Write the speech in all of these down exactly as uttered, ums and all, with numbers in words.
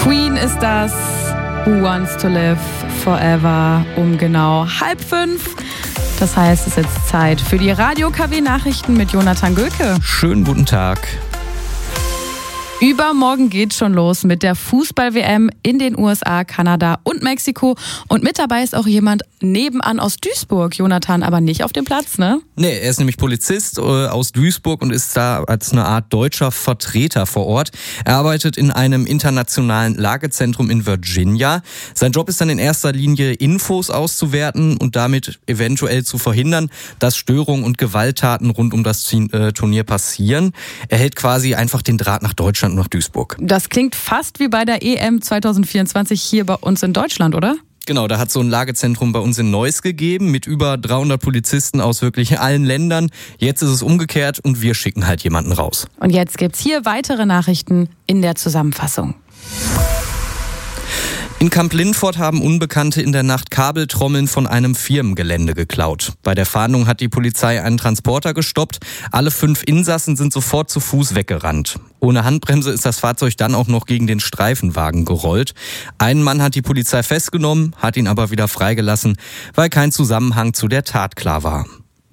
Queen ist das. Who Wants to Live Forever um genau halb fünf. Das heißt, es ist jetzt Zeit für die Radio-K W-Nachrichten mit Jonathan Göke. Schönen guten Tag. Übermorgen geht's schon los mit der Fußball-W M in den U S A, Kanada und Mexiko. Und mit dabei ist auch jemand nebenan aus Duisburg, Jonathan, aber nicht auf dem Platz, ne? Nee, er ist nämlich Polizist äh, aus Duisburg und ist da als eine Art deutscher Vertreter vor Ort. Er arbeitet in einem internationalen Lagezentrum in Virginia. Sein Job ist dann in erster Linie, Infos auszuwerten und damit eventuell zu verhindern, dass Störungen und Gewalttaten rund um das äh, Turnier passieren. Er hält quasi einfach den Draht nach Deutschland, nach Duisburg. Das klingt fast wie bei der E M zwanzig vierundzwanzig hier bei uns in Deutschland, oder? Genau, da hat so ein Lagezentrum bei uns in Neuss gegeben mit über dreihundert Polizisten aus wirklich allen Ländern. Jetzt ist es umgekehrt und wir schicken halt jemanden raus. Und jetzt gibt's hier weitere Nachrichten in der Zusammenfassung. In Kamp-Lintfort haben Unbekannte in der Nacht Kabeltrommeln von einem Firmengelände geklaut. Bei der Fahndung hat die Polizei einen Transporter gestoppt. Alle fünf Insassen sind sofort zu Fuß weggerannt. Ohne Handbremse ist das Fahrzeug dann auch noch gegen den Streifenwagen gerollt. Einen Mann hat die Polizei festgenommen, hat ihn aber wieder freigelassen, weil kein Zusammenhang zu der Tat klar war.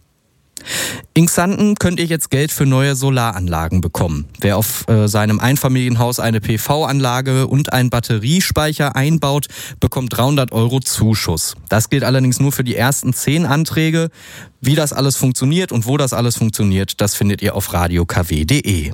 In Xanten könnt ihr jetzt Geld für neue Solaranlagen bekommen. Wer auf äh, seinem Einfamilienhaus eine P V-Anlage und einen Batteriespeicher einbaut, bekommt dreihundert Euro Zuschuss. Das gilt allerdings nur für die ersten zehn Anträge. Wie das alles funktioniert und wo das alles funktioniert, das findet ihr auf radio k w punkt d e.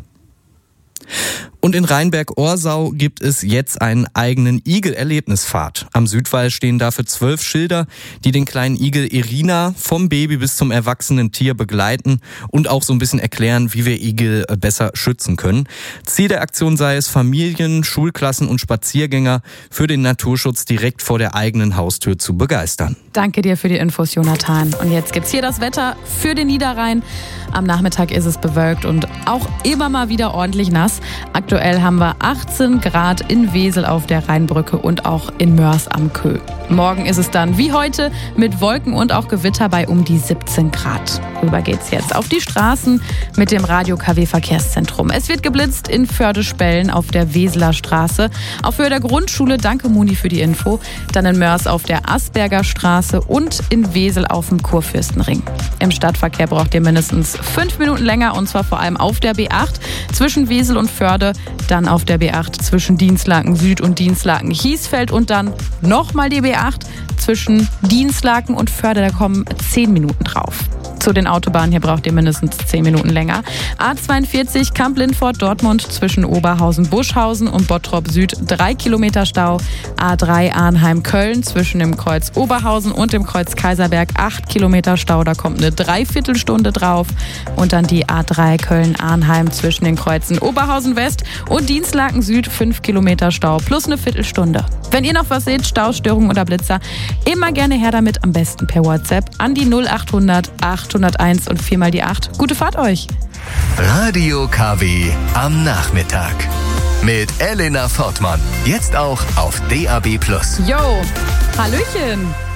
Und in Rheinberg-Orsau gibt es jetzt einen eigenen Igel-Erlebnispfad. Am Südwall stehen dafür zwölf Schilder, die den kleinen Igel Irina vom Baby bis zum erwachsenen Tier begleiten und auch so ein bisschen erklären, wie wir Igel besser schützen können. Ziel der Aktion sei es, Familien, Schulklassen und Spaziergänger für den Naturschutz direkt vor der eigenen Haustür zu begeistern. Danke dir für die Infos, Jonathan. Und jetzt gibt's hier das Wetter für den Niederrhein. Am Nachmittag ist es bewölkt und auch immer mal wieder ordentlich nass. Aktuell haben wir achtzehn Grad in Wesel auf der Rheinbrücke und auch in Mörs am Kö. Morgen ist es dann wie heute mit Wolken und auch Gewitter bei um die siebzehn Grad. Rüber geht's jetzt auf die Straßen mit dem Radio-K W-Verkehrszentrum. Es wird geblitzt in Förde-Spellen auf der Weseler Straße, auf Höhe der Grundschule, danke Muni für die Info, dann in Mörs auf der Asperger Straße und in Wesel auf dem Kurfürstenring. Im Stadtverkehr braucht ihr mindestens fünf Minuten länger und zwar vor allem auf der B acht zwischen Wesel und Förde, dann auf der B acht zwischen Dinslaken Süd und Dinslaken Hiesfeld und dann nochmal die B acht zwischen Dinslaken und Förde, da kommen zehn Minuten drauf. Zu den Autobahnen, hier braucht ihr mindestens zehn Minuten länger. A zweiundvierzig Kamp-Lintfort Dortmund zwischen Oberhausen Buschhausen und Bottrop Süd drei Kilometer Stau. A drei Arnheim Köln zwischen dem Kreuz Oberhausen und dem Kreuz Kaiserberg acht Kilometer Stau, da kommt eine Dreiviertelstunde drauf. Und dann die A drei Köln Arnheim zwischen den Kreuzen Oberhausen West und Dinslaken Süd fünf Kilometer Stau plus eine Viertelstunde. Wenn ihr noch was seht, Staustörungen oder Blitzer, immer gerne her damit, am besten per WhatsApp an die null achthundert achthunderteins und viermal die acht. Gute Fahrt euch! Radio K W am Nachmittag mit Elena Fortmann. Jetzt auch auf D A B plus. Yo, Hallöchen!